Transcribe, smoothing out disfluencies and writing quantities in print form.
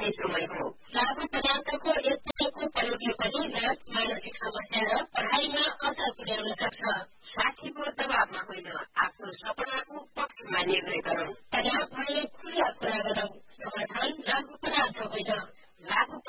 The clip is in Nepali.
पर्ने समय हो। लागू पदार्थको एकपटकको प्रयोगले पनि मानसिक समस्या र पढ़ाइमा असर पुर्याउन सक्छ। साथीको दबावमा होइन आफ्नो सपनाको पक्षमा निर्णय गरौं। तनाव भए खुला कुरा गरौं।